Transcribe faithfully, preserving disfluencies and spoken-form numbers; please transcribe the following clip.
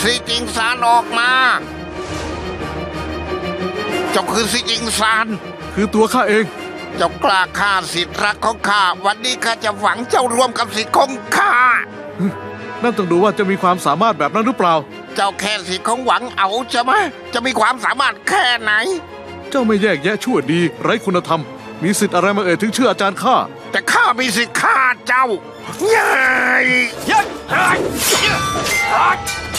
สิจิงซานออกมาเจ้าคือสิจิงซานคือตัวข้าเองเจ้ากล้าฆ่าสิทธิ์รักของข้าวันนี้ข้าจะหวังเจ้ารวมกับสิทธิ์ของข้านั่นต้องดูว่าจะมีความสามารถแบบนั้นหรือเปล่าเจ้าแค่สิทธิ์ของหวังเอาใช่ไหมจะมีความสามารถแค่ไหนเจ้าไม่แยกแยะชั่วดีไร้คุณธรรมมีสิทธิ์อะไรมาเอ่ยถึงชื่ออาจารย์ข้าแต่ข้ามีสิทธิ์ฆ่าเจ้าใหญ่ยัย